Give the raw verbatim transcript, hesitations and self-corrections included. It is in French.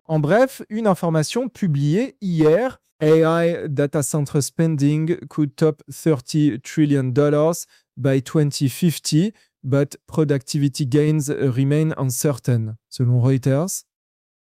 En bref, une information publiée hier. A I data center spending could top thirty trillion dollars by twenty fifty, but productivity gains remain uncertain, selon Reuters.